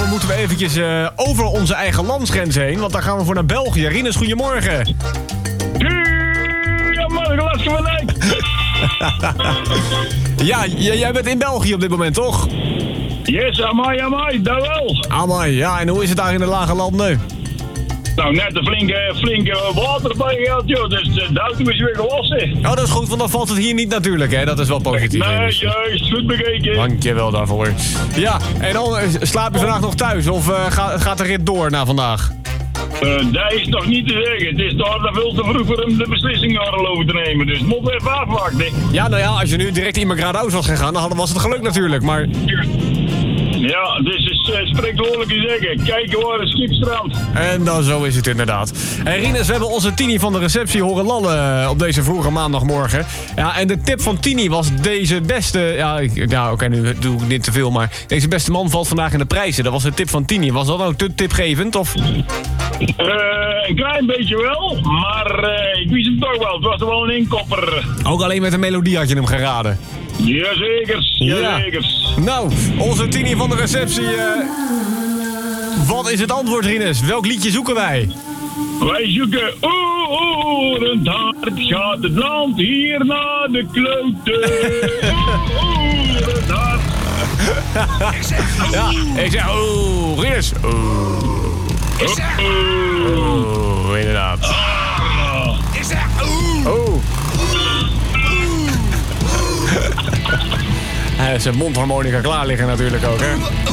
moeten we eventjes over onze eigen landsgrens heen. Want daar gaan we voor naar België. Rinus, goedemorgen. Goedemorgen, vanuit. Ja, jij bent in België op dit moment, toch? Yes, amai, dat wel. Amai, ja, en hoe is het daar in de lage landen? Nou, net een flinke water bij gehad, joh. Dus de auto is weer gewassen. Oh, dat is goed, want dan valt het hier niet natuurlijk, hè? Dat is wel positief. Nee, Rinus. juist, goed bekeken. Dankjewel daarvoor. Ja, en dan slaap je vandaag nog thuis of gaat de rit door na vandaag? Dat is nog niet te zeggen. Het is daar veel te vroeg voor hem de beslissing over te nemen. Dus moet we even afwachten. Ja, nou ja, als je nu direct in Gradus was gegaan, dan was het geluk natuurlijk, maar... Ja, dus spreekwoordelijk te zeggen. Kijken waar het schip strandt. En dan zo is het inderdaad. Hey Rinus, we hebben onze Tini van de receptie horen lallen op deze vroege maandagmorgen. Ja, en de tip van Tini was deze beste... Oké, nu doe ik niet te veel, maar... Deze beste man valt vandaag in de prijzen. Dat was de tip van Tini. Was dat nou te tipgevend, of... Een klein beetje wel, maar ik wist hem toch wel. Het was toch wel een inkopper. Ook alleen met de melodie had je hem geraden. Jazekers. Nou, onze Tini van de receptie. Wat is het antwoord, Rinus? Welk liedje zoeken wij? Wij zoeken oerend hard gaat het land hier naar de kloten. Oerend hard. Ja, ik zeg Rinus. Inderdaad. Ik zeg Hij heeft zijn mondharmonica klaar liggen natuurlijk ook, hè?